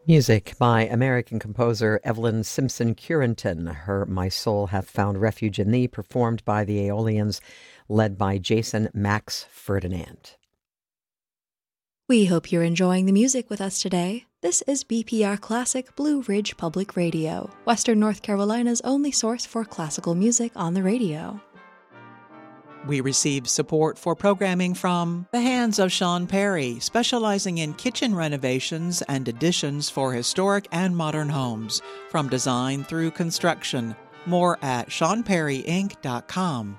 Music by American composer Evelyn Simpson Curenton. Her My Soul Hath Found Refuge in Thee, performed by the Aeolians, led by Jason Max Ferdinand. We hope you're enjoying the music with us today. This is BPR Classic Blue Ridge Public Radio, Western North Carolina's only source for classical music on the radio. We receive support for programming from the hands of Sean Perry, specializing in kitchen renovations and additions for historic and modern homes, from design through construction. More at SeanPerryInc.com.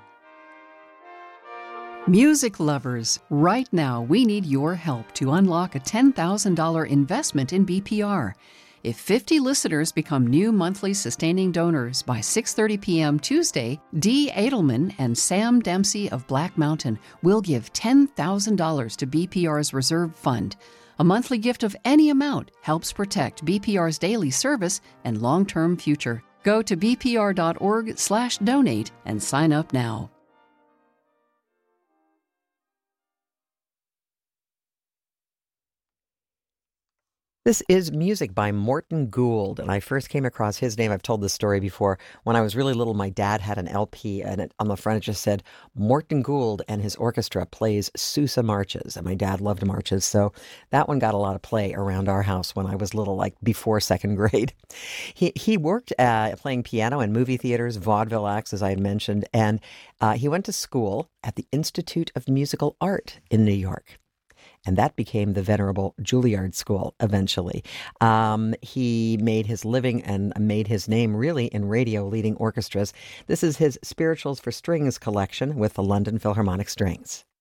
Music lovers, right now we need your help to unlock a $10,000 investment in BPR. If 50 listeners become new monthly sustaining donors by 6:30 p.m. Tuesday, Dee Edelman and Sam Dempsey of Black Mountain will give $10,000 to BPR's reserve fund. A monthly gift of any amount helps protect BPR's daily service and long-term future. Go to bpr.org/donate and sign up now. This is music by Morton Gould, and I first came across his name. I've told this story before. When I was really little, my dad had an LP, and on the front it just said, Morton Gould and his orchestra plays Sousa marches, and my dad loved marches, so that one got a lot of play around our house when I was little, like before second grade. He worked playing piano in movie theaters, vaudeville acts, as I had mentioned, and he went to school at the Institute of Musical Art in New York. And that became the venerable Juilliard School eventually. He made his living and made his name really in radio leading orchestras. This is his Spirituals for Strings collection with the London Philharmonic Strings.